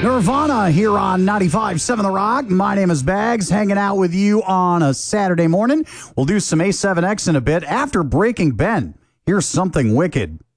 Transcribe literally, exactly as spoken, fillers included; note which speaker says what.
Speaker 1: Nirvana here on ninety-five point seven The Rock. My name is Bags, hanging out with you on a Saturday morning. We'll do some A seven X in a bit. After Breaking Ben, here's something wicked.